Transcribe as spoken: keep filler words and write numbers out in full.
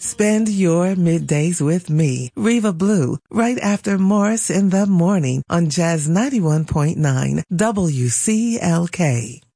Spend your middays with me, Reva Blue, right after Morris in the Morning on Jazz ninety-one point nine W C L K.